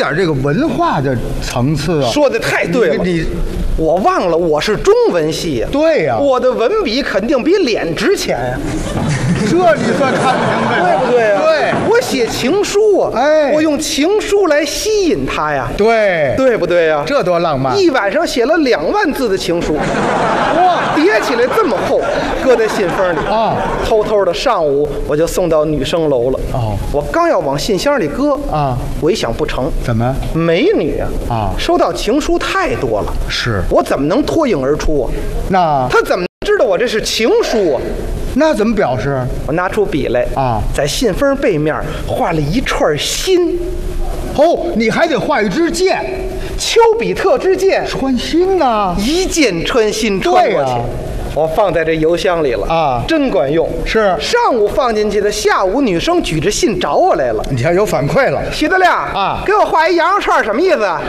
点这个文化的层次啊！ 说的太对了，我忘了我是中文系呀。 对呀， 我的文笔肯定比脸值钱呀。 这你算看明白了， 对不对呀？ 对， 我写情书啊， 哎， 我用情书来吸引他呀。 对， 对不对呀？ 这多浪漫！ 一晚上写了2万字的情书，哇，叠起来这么厚，搁在信封里啊。 偷偷的上午我就送到女生楼了。 哦， 我刚要往信箱里搁啊， 我一想不成， 怎么？ 美女啊， 收到情书太多了， 是我怎么能脱颖而出啊？ 那他怎么知道我这是情书啊？ 那怎么表示？ 我拿出笔来啊， 在信封背面画了一串心。 哦，你还得画一支箭， 丘比特之箭， 穿心呐， 一箭穿心穿过去。我放在这邮箱里了啊， 真管用。 是上午放进去的，下午女生举着信找我来了。 你看有反馈了， 徐德亮啊， 给我画一羊肉串，什么意思啊？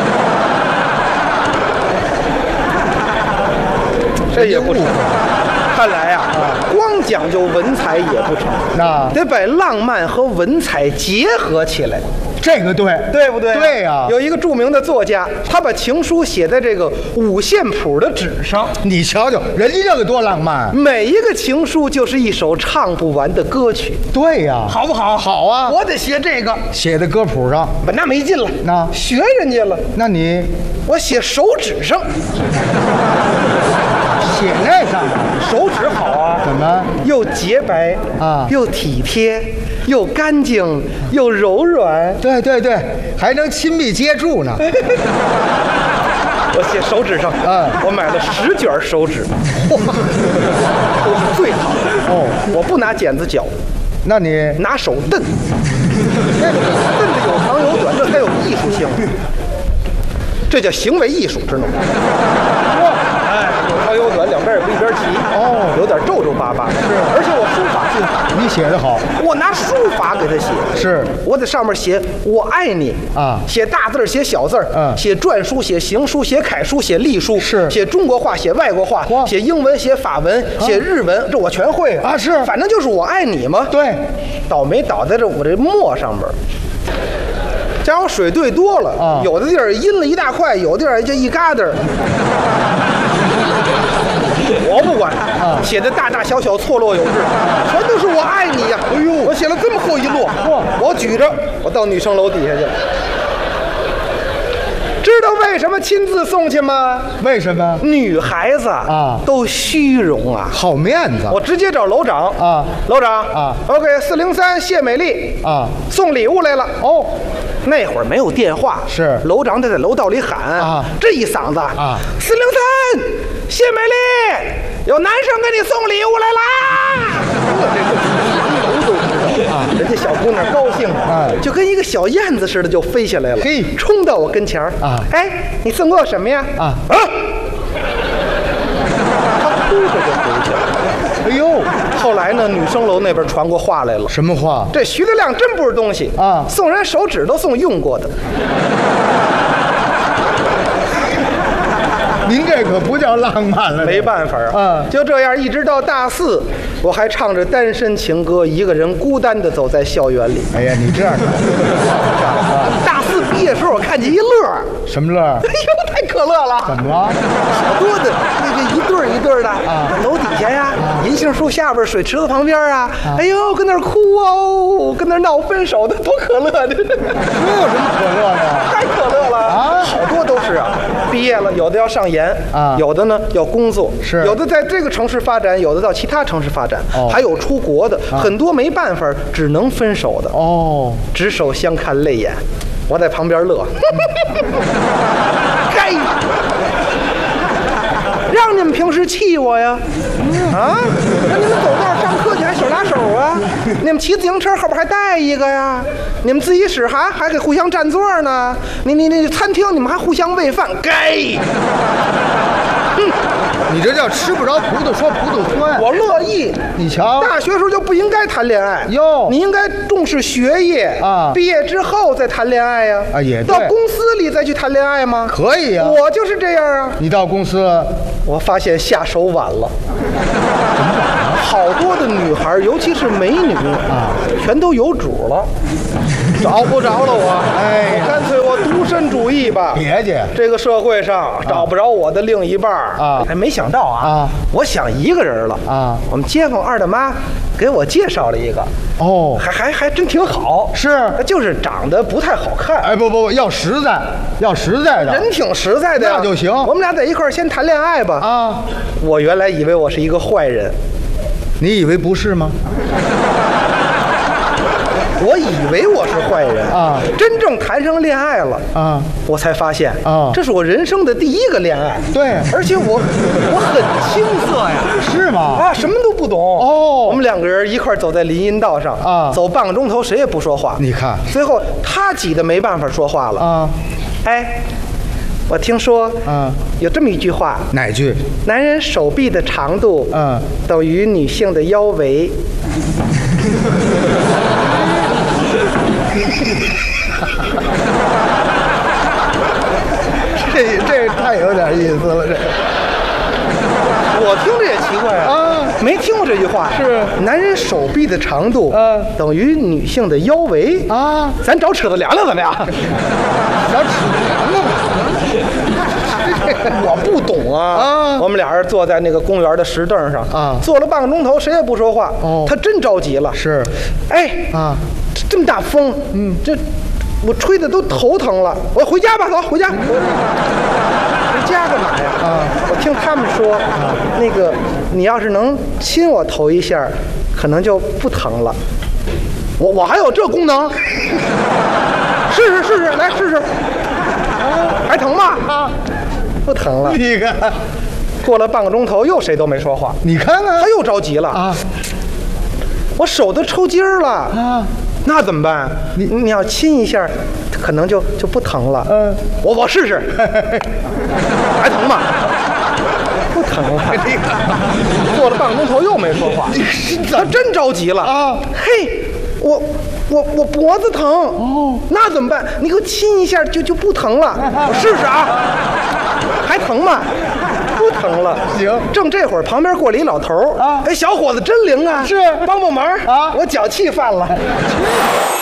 这也不成。看来呀，光讲究文采也不成， 那得把浪漫和文采结合起来。 这个对， 对不对？ 对呀。 有一个著名的作家，他把情书写在这个五线谱的纸上。 你瞧瞧，人家这个多浪漫！ 每一个情书就是一首唱不完的歌曲。 对呀， 好不好？ 好啊！ 我得学这个， 写在歌谱上， 那没劲了。 那学人家了， 那你我写手指上。 写那上手指好啊？ 怎么？ 又洁白啊， 又体贴，又干净，又柔软。 对对对，还能亲密接触呢。 我写手指上，我买了10卷手指，都是最好的。 哦， 我不拿剪子绞， 那你拿手蹬，这个蹬的有长有短，这才有艺术性。这叫行为艺术，知道吗？哎，有长有短，两边也不一边齐。哦，有点皱皱巴巴。是，而且我书法最好。 你写得好， 我拿书法给他写。 是， 我在上面写我爱你啊， 写大字写小字写篆书，写行书，写楷书，写隶书， 是， 写中国话，写外国话，写英文，写法文，写日文，这我全会啊。是， 反正就是我爱你嘛。 对， 倒霉倒在我这墨上边。加上水兑多了啊，有的地儿阴了一大块，有的地儿就一疙瘩。我不管啊，写的大大小小错落有致，全都是我爱你呀！哎呦，我写了这么厚一摞，我举着，我到女生楼底下去了。知道为什么亲自送去吗？ 为什么？ 女孩子啊，都虚荣啊， 好面子。 我直接找楼长啊，楼长啊 ，OK，403谢美丽啊，送礼物来了。哦，那会儿没有电话，是楼长得在楼道里喊啊，这一嗓子啊，403谢美丽，有男生给你送礼物来啦！这都知道啊，人家小姑娘高兴啊，就跟一个小燕子似的就飞下来了，嘿，冲到我跟前啊，哎，你送给我什么呀？啊！他哭着就回去了。哎呦，后来呢，女生楼那边传过话来了， 什么话？ 这徐德亮真不是东西啊，送人手指都送用过的。 您这可不叫浪漫了， 没办法啊，就这样一直到大4，我还唱着单身情歌，一个人孤单地走在校园里。 哎呀，你这样的， 大4毕业时候我看见一乐， 什么乐？ 哎呦，太可乐了！ 怎么了？ 好多的那个一对儿一对儿的啊，楼底下呀，银杏树下边，水池子旁边啊，哎呦，跟那儿哭哦，跟那儿闹分手的，多可乐的！这有什么可乐的？ 太可乐了啊！好多都是啊，毕业了，有的要上研啊，有的呢要工作，是有的在这个城市发展，有的到其他城市发展，还有出国的，很多没办法，只能分手的哦，执手相看泪眼，我在旁边乐，该。让你们平时气我呀？啊？那你们走道上课去还手拉手啊？你们骑自行车后边还带一个呀？你们自习室还给互相占座呢？你餐厅你们还互相喂饭？该！ 你这叫吃不着葡萄说葡萄酸。 我乐意。 你瞧， 大学时候就不应该谈恋爱哟，你应该重视学业啊，毕业之后再谈恋爱呀。啊，也对。到公司里再去谈恋爱吗？ 可以呀。 我就是这样啊。你到公司，我发现下手晚了。怎么晚了？好多的女孩，尤其是美女啊，全都有主了，找不着了我。哎，干脆我分主义吧。 别介， 这个社会上找不着我的另一半啊， 还没想到啊，我想一个人了啊。我们街坊二大妈给我介绍了一个，哦，还真挺好， 是， 就是长得不太好看。 哎，不，要实在，要实在的， 人挺实在的呀， 那就行。 我们俩在一块儿先谈恋爱吧。啊，我原来以为我是一个坏人， 你以为不是吗？ 我以为我是坏人啊，真正谈上恋爱了啊，我才发现啊，这是我人生的第一个恋爱。 对， 而且我很青涩呀， 是吗？ 啊，什么都不懂哦。我们两个人一块走在林荫道上啊，走半个钟头，谁也不说话。 你看， 最后他挤得没办法说话了啊。哎，我听说有这么一句话， 哪句？ 男人手臂的长度等于女性的腰围。 这太有点意思了，这我听着也奇怪啊，没听过这句话。 是男人手臂的长度等于女性的腰围啊，咱找尺子量量怎么样？ 找尺子量量。 我不懂啊！我们俩人坐在那个公园的石凳上啊，坐了半个钟头，谁也不说话。哦，他真着急了。是，哎啊，这么大风，这我吹的都头疼了。我回家吧，走，回家。回家干嘛呀？啊，我听他们说，那个你要是能亲我头一下，可能就不疼了。我还有这功能？试试，来试试。还疼吗？啊。不疼了， 你看， 过了半个钟头，又谁都没说话。 你看看， 他又着急了啊！我手都抽筋儿了啊！那怎么办？你要亲一下，可能就不疼了。我试试，还疼吗？不疼了。过了半个钟头又没说话，他真着急了啊！嘿，我脖子疼哦，那怎么办？你给我亲一下就不疼了，我试试啊。还疼吗？不疼了。行，正这会儿旁边过了一老头啊，哎，小伙子真灵啊，是，帮忙啊，我脚气犯了。